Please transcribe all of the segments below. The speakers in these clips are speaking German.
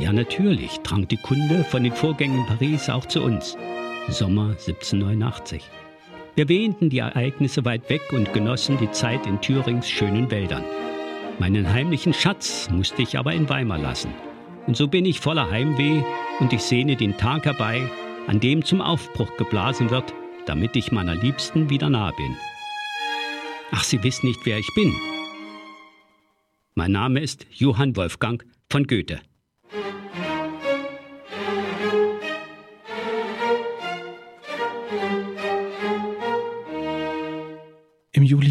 Ja, natürlich drang die Kunde von den Vorgängen in Paris auch zu uns. Sommer 1789. Wir wähnten die Ereignisse weit weg und genossen die Zeit in Thürings schönen Wäldern. Meinen heimlichen Schatz musste ich aber in Weimar lassen. Und so bin ich voller Heimweh und ich sehne den Tag herbei, an dem zum Aufbruch geblasen wird, damit ich meiner Liebsten wieder nahe bin. Ach, Sie wissen nicht, wer ich bin. Mein Name ist Johann Wolfgang von Goethe. Im Juli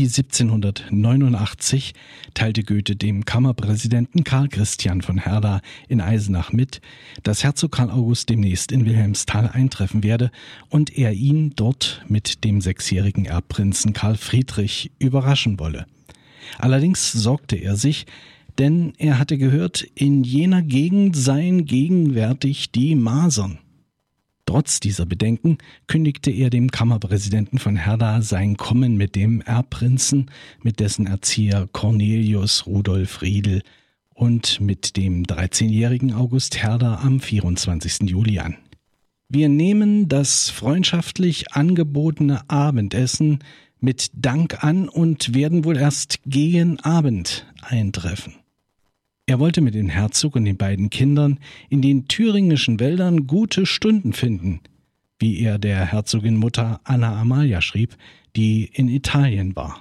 1789 teilte Goethe dem Kammerpräsidenten Karl Christian von Herder in Eisenach mit, dass Herzog Karl August demnächst in Wilhelmsthal eintreffen werde und er ihn dort mit dem 6-jährigen Erbprinzen Karl Friedrich überraschen wolle. Allerdings sorgte er sich, denn er hatte gehört, in jener Gegend seien gegenwärtig die Masern. Trotz dieser Bedenken kündigte er dem Kammerpräsidenten von Herder sein Kommen mit dem Erbprinzen, mit dessen Erzieher Cornelius Rudolf Riedel und mit dem 13-jährigen August Herder am 24. Juli an. Wir nehmen das freundschaftlich angebotene Abendessen mit Dank an und werden wohl erst gegen Abend eintreffen. Er wollte mit dem Herzog und den beiden Kindern in den thüringischen Wäldern gute Stunden finden, wie er der Herzogin Mutter Anna Amalia schrieb, die in Italien war.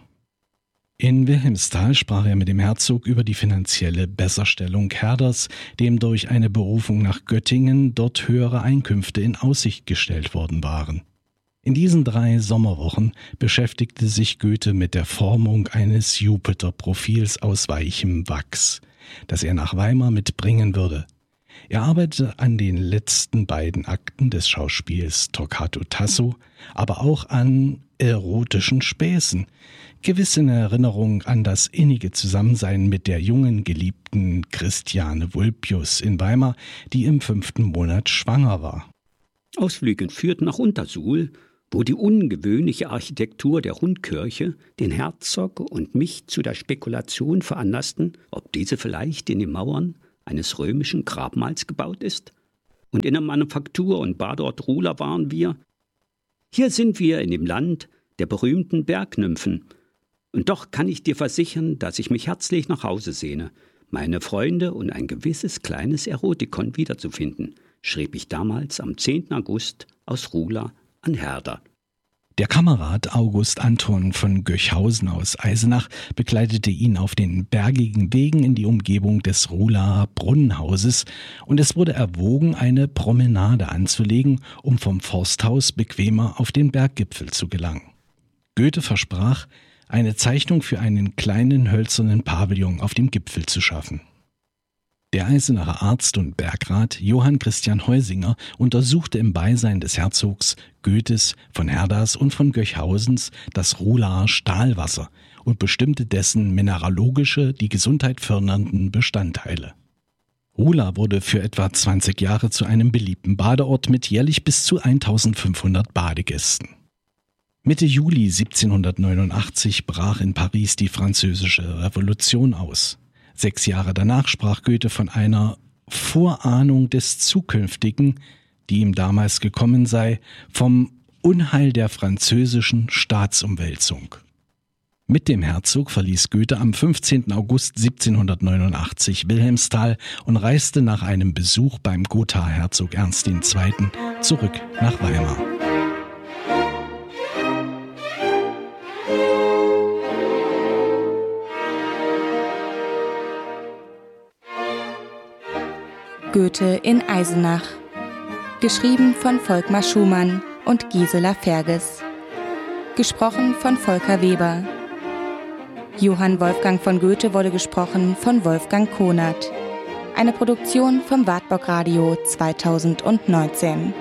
In Wilhelmsthal sprach er mit dem Herzog über die finanzielle Besserstellung Herders, dem durch eine Berufung nach Göttingen dort höhere Einkünfte in Aussicht gestellt worden waren. In diesen 3 Sommerwochen beschäftigte sich Goethe mit der Formung eines Jupiter-Profils aus weichem Wachs, das er nach Weimar mitbringen würde. Er arbeitete an den letzten beiden Akten des Schauspiels Torquato Tasso, aber auch an erotischen Späßen, gewiss in Erinnerung an das innige Zusammensein mit der jungen Geliebten Christiane Vulpius in Weimar, die im 5. Monat schwanger war. Ausflüge führten nach Untersuhl, wo die ungewöhnliche Architektur der Rundkirche den Herzog und mich zu der Spekulation veranlassten, ob diese vielleicht in den Mauern eines römischen Grabmals gebaut ist. Und in der Manufaktur und Badort Ruhla waren wir. Hier sind wir in dem Land der berühmten Bergnymphen. Und doch kann ich dir versichern, dass ich mich herzlich nach Hause sehne, meine Freunde und ein gewisses kleines Erotikon wiederzufinden, schrieb ich damals am 10. August aus Ruhla an Herder. Der Kammerrat August Anton von Göchhausen aus Eisenach begleitete ihn auf den bergigen Wegen in die Umgebung des Ruhlaer Brunnenhauses und es wurde erwogen, eine Promenade anzulegen, um vom Forsthaus bequemer auf den Berggipfel zu gelangen. Goethe versprach, eine Zeichnung für einen kleinen hölzernen Pavillon auf dem Gipfel zu schaffen. Der Eisenacher Arzt und Bergrat Johann Christian Heusinger untersuchte im Beisein des Herzogs, Goethes, von Herders und von Göchhausens das Ruhlaer Stahlwasser und bestimmte dessen mineralogische, die Gesundheit fördernden Bestandteile. Ruhla wurde für etwa 20 Jahre zu einem beliebten Badeort mit jährlich bis zu 1500 Badegästen. Mitte Juli 1789 brach in Paris die Französische Revolution aus. 6 Jahre danach sprach Goethe von einer Vorahnung des Zukünftigen, die ihm damals gekommen sei, vom Unheil der französischen Staatsumwälzung. Mit dem Herzog verließ Goethe am 15. August 1789 Wilhelmsthal und reiste nach einem Besuch beim Gothaer Herzog Ernst II. Zurück nach Weimar. Goethe in Eisenach. Geschrieben von Volkmar Schumann und Gisela Ferges. Gesprochen von Volker Weber. Johann Wolfgang von Goethe wurde gesprochen von Wolfgang Konert. Eine Produktion vom Wartburg Radio 2019.